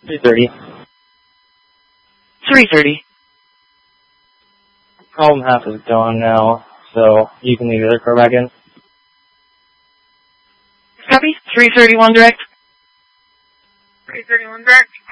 3:30. 3:30. Problem half is gone now, so you can leave the other car back in. Copy. 331 direct. 331 direct.